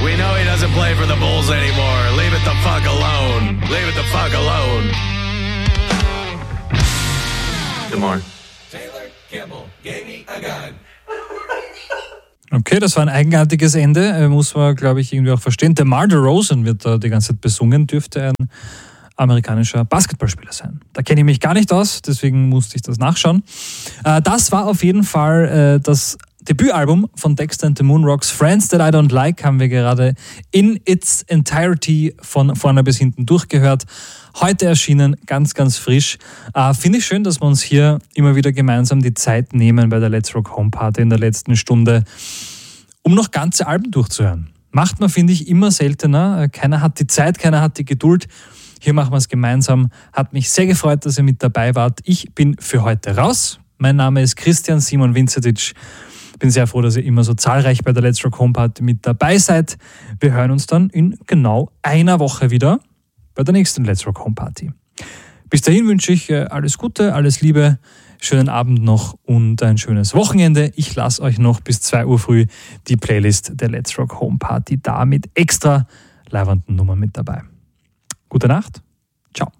We know he doesn't play for the Bulls anymore. Leave it the fuck alone. Leave it the fuck alone. DeMar. Taylor Kimball gave me a gun. Okay, das war ein eigenartiges Ende, muss man, glaube ich, irgendwie auch verstehen. DeMar DeRozan wird da die ganze Zeit besungen, dürfte ein amerikanischer Basketballspieler sein. Da kenne ich mich gar nicht aus, deswegen musste ich das nachschauen. Das war auf jeden Fall das Debütalbum von Dexter and the Moonrocks. Friends That I Don't Like haben wir gerade in its entirety von vorne bis hinten durchgehört. Heute erschienen, ganz, ganz frisch. Finde ich schön, dass wir uns hier immer wieder gemeinsam die Zeit nehmen bei der Let's Rock Home Party in der letzten Stunde, um noch ganze Alben durchzuhören. Macht man, finde ich, immer seltener. Keiner hat die Zeit, keiner hat die Geduld. Hier machen wir es gemeinsam. Hat mich sehr gefreut, dass ihr mit dabei wart. Ich bin für heute raus. Mein Name ist Christian Simon Vincetic. Bin sehr froh, dass ihr immer so zahlreich bei der Let's Rock Home Party mit dabei seid. Wir hören uns dann in genau einer Woche wieder bei der nächsten Let's Rock Home Party. Bis dahin wünsche ich alles Gute, alles Liebe, schönen Abend noch und ein schönes Wochenende. Ich lasse euch noch bis 2 Uhr früh die Playlist der Let's Rock Home Party da mit extra leibernden Nummern mit dabei. Gute Nacht. Ciao.